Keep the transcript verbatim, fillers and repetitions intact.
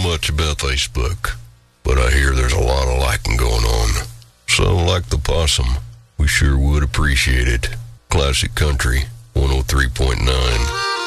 much about Facebook, but I hear there's a lot of liking going on. So, like the possum, we sure would appreciate it. Classic Country one oh three point nine.